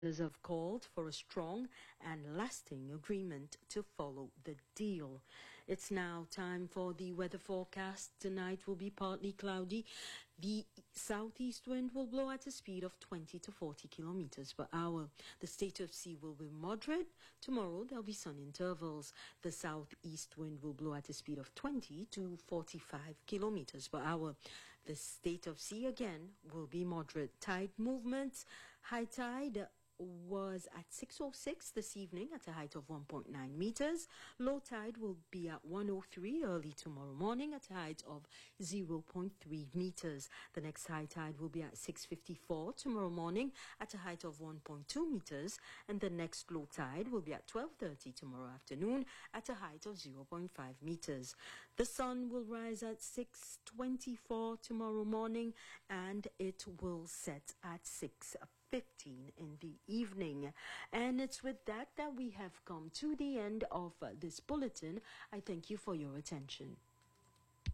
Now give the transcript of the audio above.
have called for a strong and lasting agreement to follow the deal. It's now time for the weather forecast. Tonight will be partly cloudy. The southeast wind will blow at a speed of 20 to 40 kilometers per hour. The state of sea will be moderate. Tomorrow there'll be sun intervals. The southeast wind will blow at a speed of 20 to 45 kilometers per hour. The state of sea again will be moderate. Tide movements, high tide was at 6:06 this evening at a height of 1.9 meters. Low tide will be at 1:03 early tomorrow morning at a height of 0.3 meters. The next high tide will be at 6:54 tomorrow morning at a height of 1.2 meters. And the next low tide will be at 12:30 tomorrow afternoon at a height of 0.5 meters. The sun will rise at 6:24 tomorrow morning and it will set at 6:15 in the evening. And it's with that we have come to the end of this bulletin. I thank you for your attention.